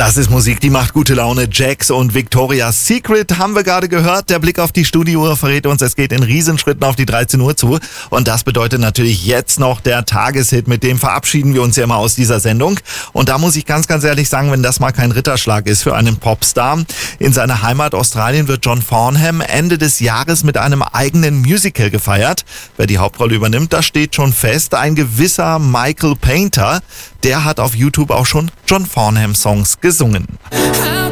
Das ist Musik, die macht gute Laune. Jax und Victoria's Secret haben wir gerade gehört. Der Blick auf die Studiouhr verrät uns, es geht in Riesenschritten auf die 13 Uhr zu. Und das bedeutet natürlich jetzt noch der Tageshit. Mit dem verabschieden wir uns ja immer aus dieser Sendung. Und da muss ich ganz ehrlich sagen, wenn das mal kein Ritterschlag ist für einen Popstar. In seiner Heimat Australien wird John Farnham Ende des Jahres mit einem eigenen Musical gefeiert. Wer die Hauptrolle übernimmt, das steht schon fest. Ein gewisser Michael Painter. Der hat auf YouTube auch schon John Farnham Songs gesungen.